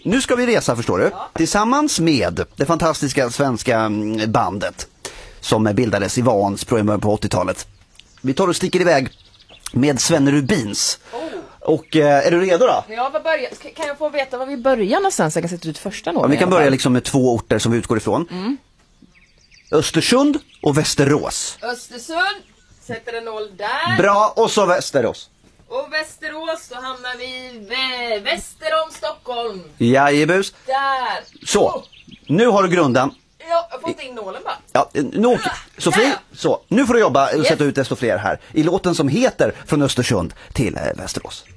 Nu ska vi resa, förstår du. Ja. Tillsammans med det fantastiska svenska bandet som bildades i Vansbro på 80-talet. Vi tar och sticker iväg med Sven Rubins. Och är du redo då? Ja, kan jag få veta var vi börjar någonstans så jag kan sätta ut första någon? Ja, vi kan börja liksom med 2 orter som vi utgår ifrån. Östersund och Västerås. Östersund, sätter en 0 där. Bra, och så Västerås. Och Västerås, då hamnar vi väster om Stockholm. Jajebus. Där. Så, nu har du grunden. Ja, jag får inte in nålen bara. Ja, nu, Sofie, så, nu får du jobba och sätta ut desto fler här. I låten som heter Från Östersund till Västerås.